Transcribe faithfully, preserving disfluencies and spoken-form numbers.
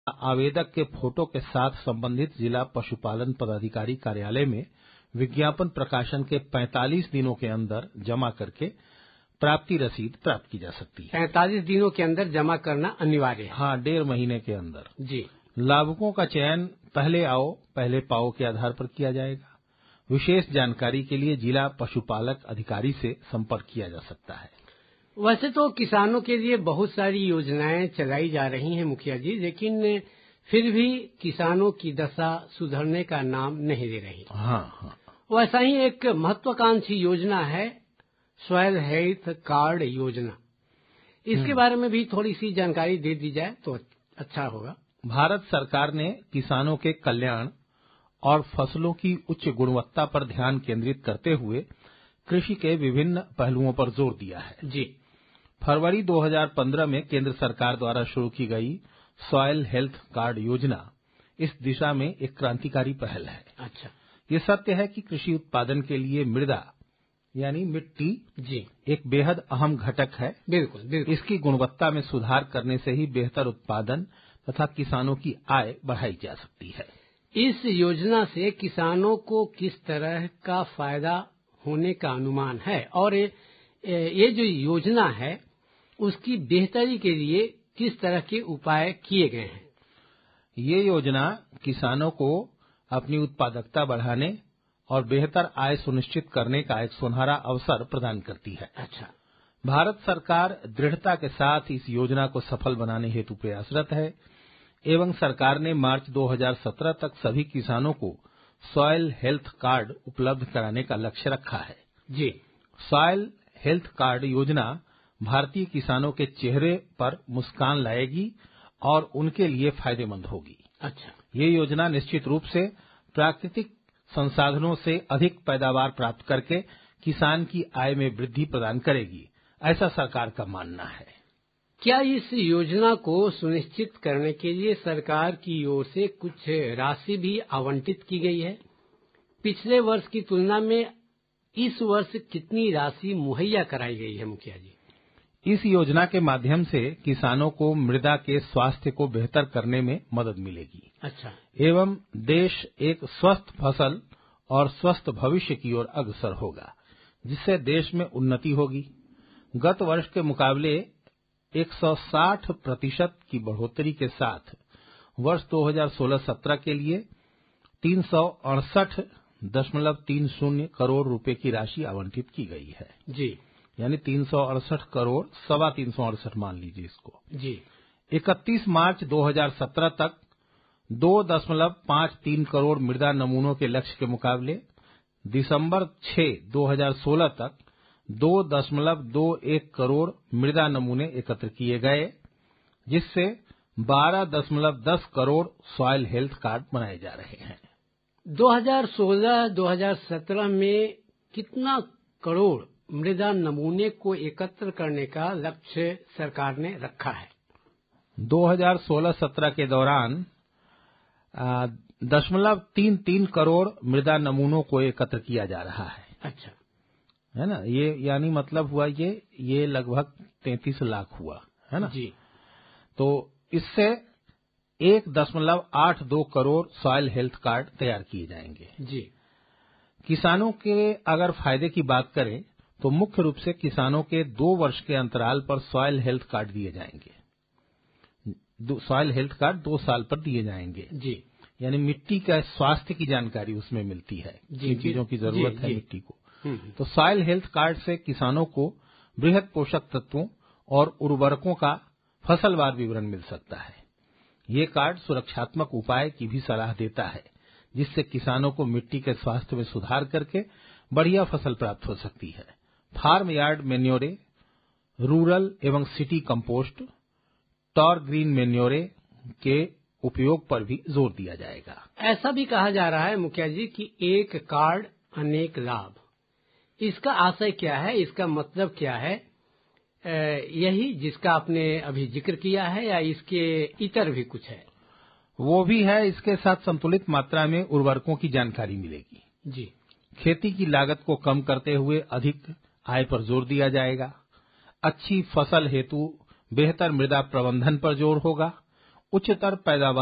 आवेदक के फोटो के साथ संबंधित जिला पशुपालन पदाधिकारी कार्यालय में विज्ञापन प्रकाशन के पैंतालीस दिनों के अंदर जमा करके प्राप्ति रसीद प्राप्त की जा सकती है। पैंतालीस दिनों के अंदर जमा करना अनिवार्य है। हाँ, डेढ़ महीने के अंदर जी। लाभुकों का चयन पहले आओ पहले पाओ के आधार पर किया जाएगा। विशेष जानकारी के लिए जिला पशुपालक अधिकारी से संपर्क किया जा सकता है। वैसे तो किसानों के लिए बहुत सारी योजनाएं चलाई जा रही हैं मुखिया जी, लेकिन फिर भी किसानों की दशा सुधरने का नाम नहीं ले रही। हाँ हाँ। वैसा ही एक महत्वाकांक्षी योजना है सॉइल हेल्थ कार्ड योजना। इसके बारे में भी थोड़ी सी जानकारी दे दी जाए तो अच्छा होगा। भारत सरकार ने किसानों के कल्याण और फसलों की उच्च गुणवत्ता पर ध्यान केंद्रित करते हुए कृषि के विभिन्न पहलुओं पर जोर दिया है। जी। फरवरी दो हज़ार पंद्रह में केंद्र सरकार द्वारा शुरू की गई सॉइल हेल्थ कार्ड योजना इस दिशा में एक क्रांतिकारी पहल है। अच्छा। ये सत्य है कि कृषि उत्पादन के लिए मृदा यानी मिट्टी जी एक बेहद अहम घटक है। बिल्कुल बिल्कुल। इसकी गुणवत्ता में सुधार करने से ही बेहतर उत्पादन तथा किसानों की आय बढ़ाई जा सकती है। इस योजना से किसानों को किस तरह का फायदा होने का अनुमान है और ये जो योजना है उसकी बेहतरी के लिए किस तरह के उपाय किए गए हैं? ये योजना किसानों को अपनी उत्पादकता बढ़ाने और बेहतर आय सुनिश्चित करने का एक सुनहरा अवसर प्रदान करती है। अच्छा। भारत सरकार दृढ़ता के साथ इस योजना को सफल बनाने हेतु प्रयासरत है एवं सरकार ने मार्च दो हज़ार सत्रह तक सभी किसानों को सॉइल हेल्थ कार्ड उपलब्ध कराने का लक्ष्य रखा है। जी। सॉइल हेल्थ कार्ड योजना भारतीय किसानों के चेहरे पर मुस्कान लाएगी और उनके लिए फायदेमंद होगी। अच्छा। ये योजना निश्चित रूप से प्राकृतिक संसाधनों से अधिक पैदावार प्राप्त करके किसान की आय में वृद्धि प्रदान करेगी, ऐसा सरकार का मानना है। क्या इस योजना को सुनिश्चित करने के लिए सरकार की ओर से कुछ राशि भी आवंटित की गई है? पिछले वर्ष की तुलना में इस वर्ष कितनी राशि मुहैया कराई गई है मुखिया जी? इस योजना के माध्यम से किसानों को मृदा के स्वास्थ्य को बेहतर करने में मदद मिलेगी। अच्छा। एवं देश एक स्वस्थ फसल और स्वस्थ भविष्य की ओर अग्रसर होगा, जिससे देश में उन्नति होगी। गत वर्ष के मुकाबले एक सौ साठ प्रतिशत की बढ़ोतरी के साथ वर्ष दो हज़ार सोलह सत्रह के लिए तीन सौ अड़सठ दशमलव तीन शून्य करोड़ रुपए की राशि आवंटित की गई है। जी। यानी तीन सौ अड़सठ करोड़ सवा तीन सौ अड़सठ मान लीजिए इसको। जी। इकतीस मार्च दो हज़ार सत्रह तक दो दशमलव पांच तीन करोड़ मृदा नमूनों के लक्ष्य के मुकाबले दिसंबर छह दो हज़ार सोलह तक दो दशमलव दो एक करोड़ मृदा नमूने एकत्र किए गए, जिससे बारह दशमलव दस करोड़ सॉइल हेल्थ कार्ड बनाए जा रहे हैं। दो हज़ार सोलह दो हज़ार सत्रह में कितना करोड़ मृदा नमूने को एकत्र करने का लक्ष्य सरकार ने रखा है? दो हज़ार सोलह सत्रह के दौरान दशमलव तीन तीन करोड़ मृदा नमूनों को एकत्र किया जा रहा है। अच्छा। है ना, ये यानी मतलब हुआ ये ये लगभग तैंतीस लाख हुआ, है ना जी। तो इससे एक दशमलव आठ दो करोड़ सॉइल हेल्थ कार्ड तैयार किए जाएंगे। जी। किसानों के अगर फायदे की बात करें तो मुख्य रूप से किसानों के दो वर्ष के अंतराल पर सॉइल हेल्थ कार्ड दिए जाएंगे। सॉइल हेल्थ कार्ड दो साल पर दिए जाएंगे। जी। यानी मिट्टी का स्वास्थ्य की जानकारी उसमें मिलती है, जिन चीजों की जरूरत है मिट्टी को। तो सॉइल हेल्थ कार्ड से किसानों को बृहद पोषक तत्वों और उर्वरकों का फसलवार विवरण मिल सकता है। ये कार्ड सुरक्षात्मक उपाय की भी सलाह देता है, जिससे किसानों को मिट्टी के स्वास्थ्य में सुधार करके बढ़िया फसल प्राप्त हो सकती है। फार्म यार्ड मेन्योरे, रूरल एवं सिटी कंपोस्ट, टॉर ग्रीन मेन्योरे के उपयोग पर भी जोर दिया जाएगा। ऐसा भी कहा जा रहा है मुखिया जी कि एक कार्ड अनेक लाभ। इसका आशय क्या है, इसका मतलब क्या है? यही जिसका आपने अभी जिक्र किया है या इसके इतर भी कुछ है? वो भी है। इसके साथ संतुलित मात्रा में उर्वरकों की जानकारी मिलेगी। जी। खेती की लागत को कम करते हुए अधिक आय पर जोर दिया जाएगा। अच्छी फसल हेतु बेहतर मृदा प्रबंधन पर जोर होगा। उच्चतर पैदावार